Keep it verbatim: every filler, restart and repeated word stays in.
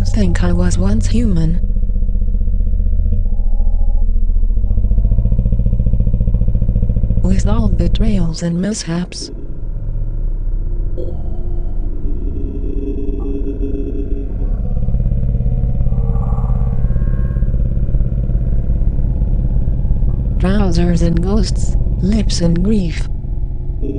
to think I was once human. With all betrayals and mishaps. Trousers and ghosts, lips and grief.